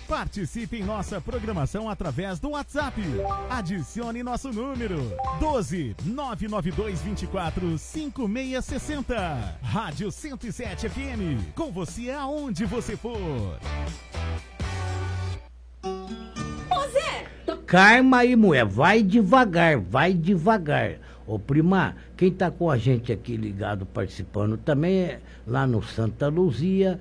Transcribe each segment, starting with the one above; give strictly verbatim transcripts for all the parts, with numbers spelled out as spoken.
Participe em nossa programação através do WhatsApp. Adicione nosso número doze nove nove dois vinte e quatro cinco seis seis zero. Rádio cento e sete F M. Com você aonde você for. Ô Zé! Karma e mulher, vai devagar, vai devagar. Ô prima, quem tá com a gente aqui ligado, participando também é lá no Santa Luzia,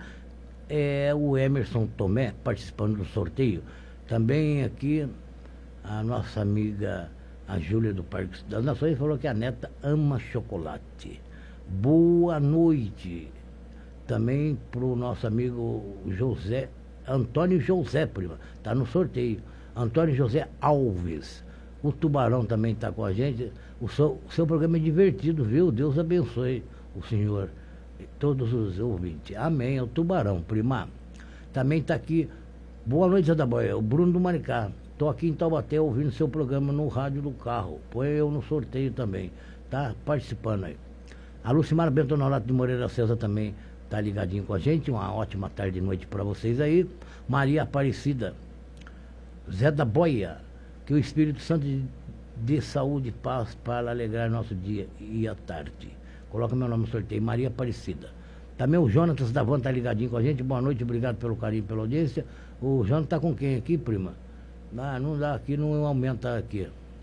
é o Emerson Tomé, participando do sorteio. Também aqui a nossa amiga, a Júlia do Parque das Nações, falou que a neta ama chocolate. Boa noite. Também pro nosso amigo José, Antônio José, prima, tá no sorteio. Antônio José Alves. O Tubarão também está com a gente. O seu, o seu programa é divertido, viu? Deus abençoe o senhor e todos os ouvintes. Amém. É o Tubarão, prima. Também está aqui. Boa noite, Zé da Boia. O Bruno do Maricá. Estou aqui em Taubaté ouvindo seu programa no rádio do carro. Põe eu no sorteio também. Tá participando aí. A Lucimara Bento Norato de Moreira César também está ligadinho com a gente. Uma ótima tarde e noite para vocês aí. Maria Aparecida. Zé da Boia. Que o Espírito Santo dê saúde e paz para alegrar nosso dia e a tarde. Coloca meu nome no sorteio, Maria Aparecida. Também o Jonatas da Van está ligadinho com a gente. Boa noite, obrigado pelo carinho, pela audiência. O Jonatas está com quem aqui, prima? Ah, não dá aqui, não aumenta aqui.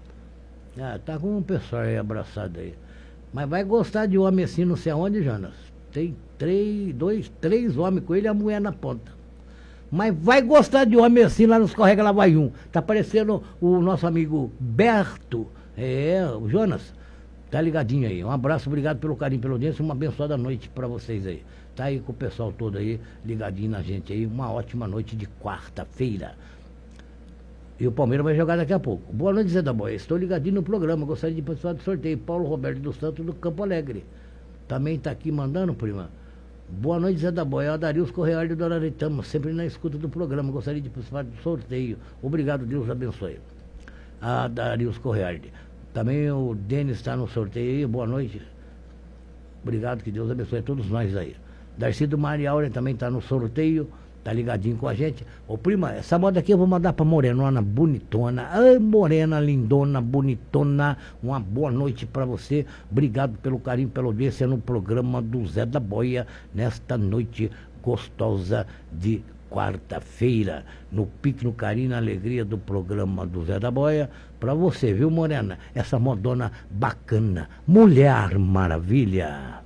Ah, tá com um pessoal aí abraçado aí. Mas vai gostar de homem assim, não sei aonde, Jonas. Tem três, dois, três homens com ele e a mulher na ponta. Mas vai gostar de homem assim, lá nos Correga, lá vai um. Tá parecendo o nosso amigo Berto. É, o Jonas. Tá ligadinho aí. Um abraço, obrigado pelo carinho, pela audiência. Uma abençoada noite pra vocês aí. Tá aí com o pessoal todo aí, ligadinho na gente aí. Uma ótima noite de quarta-feira. E o Palmeiras vai jogar daqui a pouco. Boa noite, Zé da Boia. Estou ligadinho no programa. Gostaria de participar do sorteio. Paulo Roberto dos Santos do Campo Alegre. Também tá aqui mandando, prima. Boa noite, Zé da Boia. Adarius Correal de Doraritama, sempre na escuta do programa. Gostaria de participar do sorteio. Obrigado, Deus abençoe. Adarius Correal. Também o Denis está no sorteio aí. Boa noite. Obrigado, que Deus abençoe a todos nós aí. Darcy do Maria Aurea também está no sorteio. Tá ligadinho com a gente. Ô prima, essa moda aqui eu vou mandar pra Morenona bonitona. Ai, morena, lindona, bonitona. Uma boa noite pra você. Obrigado pelo carinho, pela audiência no programa do Zé da Boia. Nesta noite gostosa de quarta-feira. No pique, no carinho, na alegria do programa do Zé da Boia. Pra você, viu, morena? Essa modona bacana. Mulher Maravilha.